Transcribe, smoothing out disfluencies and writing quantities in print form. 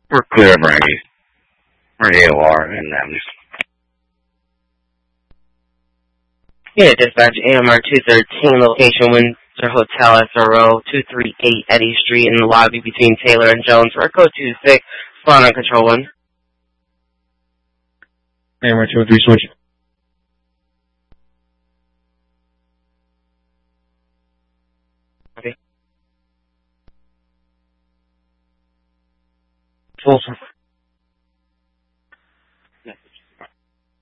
We're clear of Randy. We're AOR and Yeah, dispatch AMR 213, location Windsor Hotel SRO 238 Eddy Street in the lobby between Taylor and Jones. Code 26, spawn on control 1. AMR 213 switch. Okay. Folsom.